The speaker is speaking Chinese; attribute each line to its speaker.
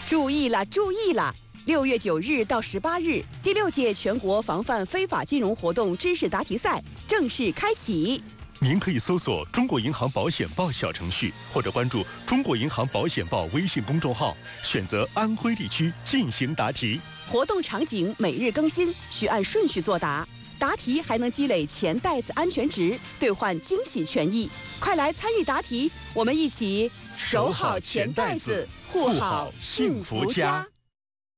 Speaker 1: 注意了，注意了！6月9日到18日，第6届全国防范非法金融活动知识答题赛正式开启。
Speaker 2: 您可以搜索“中国银行保险报”小程序，或者关注“中国银行保险报”微信公众号，选择安徽地区进行答题。
Speaker 1: 活动场景每日更新，需按顺序作答。答题还能积累钱袋子安全值，兑换惊喜权益。快来参与答题，我们一起守好钱袋子，护好幸福家。